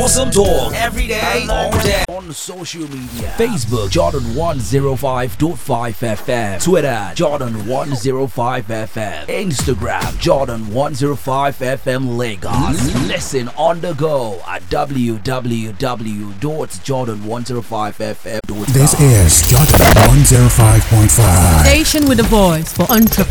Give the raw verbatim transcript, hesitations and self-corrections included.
Awesome talk every day, all day. On social media, Facebook Jordan one oh five point five F M, Twitter Jordan one oh five F M, Instagram Jordan one oh five F M Lagos. Listen on the go at w w w dot jordan one oh five f m dot com. This is Jordan one oh five point five. Station with a voice for entrepreneurs.